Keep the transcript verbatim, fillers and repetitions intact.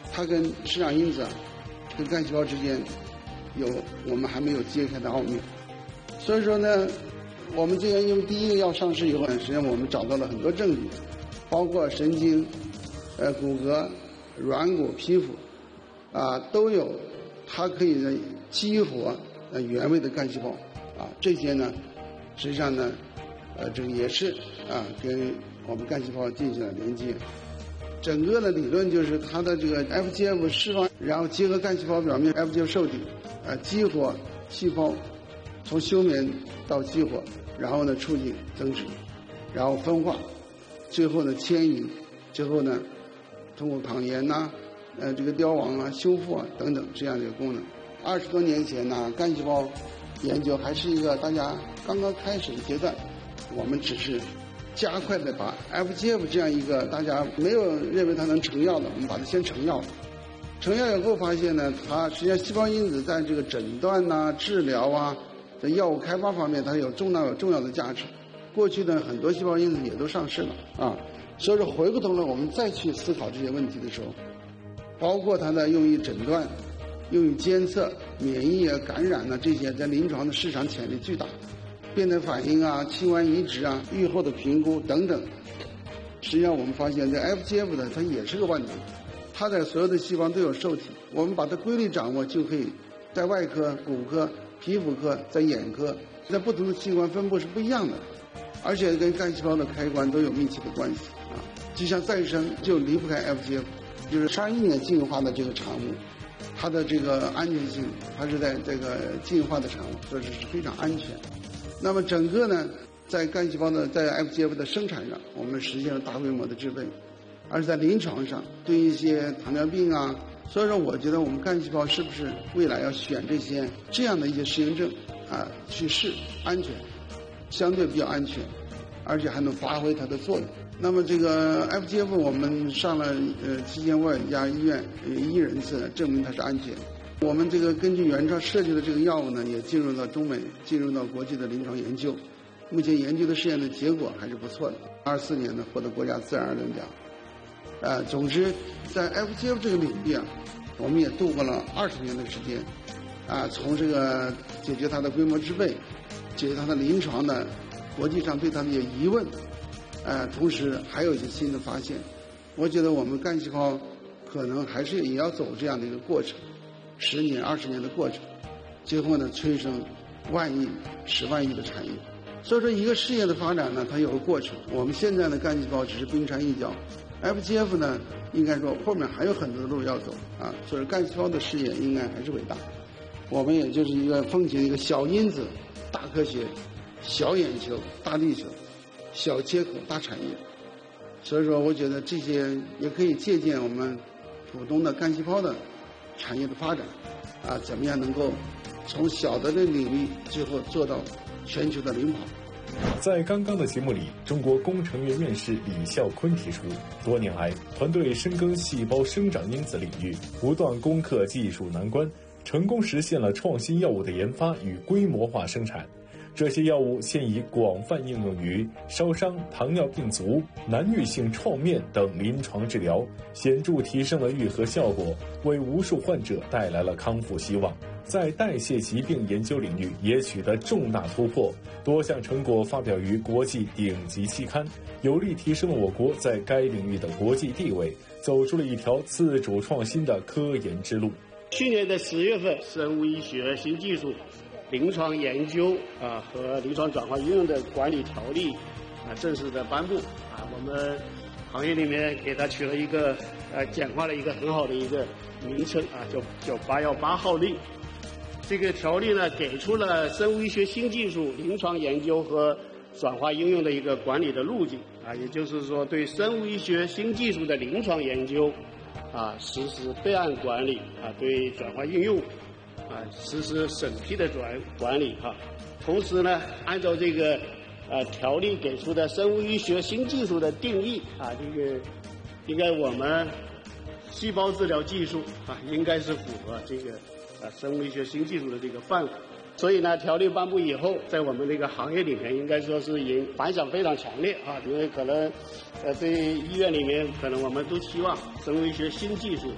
它跟生长因子啊，跟干细胞之间有我们还没有揭开的奥秘。所以说呢，我们这个因为第一个药上市以后呢，实际上我们找到了很多证据，包括神经、呃骨骼、软骨、皮肤啊都有，它可以呢激活呃原位的干细胞啊，这些呢实际上呢呃这个也是啊跟我们干细胞进行了连接。整个的理论就是它的这个 F G F 释放，然后结合干细胞表面 F G F 受体，呃激活细胞，从休眠到激活，然后呢促进增殖，然后分化，最后呢牵引，最后呢通过抗炎呐、啊、呃这个凋亡啊、修复啊等等这样的一个功能。二十多年前呢，干细胞研究还是一个大家刚刚开始的阶段，我们只是加快的把 F G F 这样一个大家没有认为它能成药的，我们把它先成药了。成药以后发现呢，它实际上细胞因子在这个诊断呐、啊、治疗啊、在药物开发方面，它有重大有重要的价值。过去呢，很多细胞因子也都上市了啊，所以说回过头来我们再去思考这些问题的时候，包括它的用于诊断、用于监测、免疫啊、感染啊这些，在临床的市场潜力巨大。变态反应啊、器官移植啊、预后的评估等等，实际上我们发现这 F G F 呢，它也是个万能，它在所有的细胞都有受体，我们把它规律掌握，就可以在外科、骨科、皮肤科、在眼科，在不同的器官分布是不一样的，而且跟干细胞的开关都有密切的关系啊。就像再生就离不开 F G F， 就是上亿年进化的这个产物，它的这个安全性，它是在这个进化的产物，所以是非常安全。那么整个呢，在干细胞的在 F G F 的生产上，我们实现了大规模的制备，而在临床上对一些糖尿病啊，所以说我觉得我们干细胞是不是未来要选这些这样的一些适应症啊去试，安全，相对比较安全，而且还能发挥它的作用。那么这个 F G F 我们上了呃七千五百家医院呃一人次，证明它是安全。我们这个根据原创设计的这个药物呢，也进入到中美，进入到国际的临床研究。目前研究的试验的结果还是不错的。二四年呢，获得国家自然而然奖。呃，总之，在 F G F 这个领域啊，我们也度过了二十年的时间，啊，从这个解决它的规模制备，解决它的临床的国际上对它的一些疑问，呃，同时还有一些新的发现。我觉得我们干细胞可能还是也要走这样的一个过程。十年、二十年的过程，最后呢催生万亿、十万亿的产业。所以说，一个事业的发展呢，它有个过程。我们现在的干细胞只是冰山一角 ，F G F 呢，应该说后面还有很多的路要走啊。所以干细胞的事业应该还是伟大。我们也就是一个奉行一个小因子、大科学、小眼球、大地球、小切口、大产业。所以说，我觉得这些也可以借鉴我们普通的干细胞的产业的发展，啊，怎么样能够从小的这领域最后做到全球的领跑。 在刚刚的节目里，中国工程院院士李孝坤提出，多年来团队深耕细胞生长因子领域，不断攻克技术难关，成功实现了创新药物的研发与规模化生产。这些药物现已广泛应用于烧伤、糖尿病足、难愈性创面等临床治疗，显著提升了愈合效果，为无数患者带来了康复希望。在代谢疾病研究领域也取得重大突破，多项成果发表于国际顶级期刊，有力提升了我国在该领域的国际地位，走出了一条自主创新的科研之路。 去年的十月份，生物医学新技术临床研究啊和临床转化应用的管理条例啊正式的颁布啊，我们行业里面给它取了一个呃简化了一个很好的一个名称啊，叫叫八幺八号令。这个条例呢，给出了生物医学新技术临床研究和转化应用的一个管理的路径啊，也就是说，对生物医学新技术的临床研究啊实施备案管理啊，对转化应用啊实施审批的转管理哈、啊。同时呢，按照这个呃条例给出的生物医学新技术的定义啊，这个应该我们细胞治疗技术啊，应该是符合这个。啊，生物医学新技术的这个范围，所以呢，条例颁布以后，在我们这个行业里面，应该说是引反响非常强烈啊，因为可能，呃，对医院里面，可能我们都期望生物医学新技术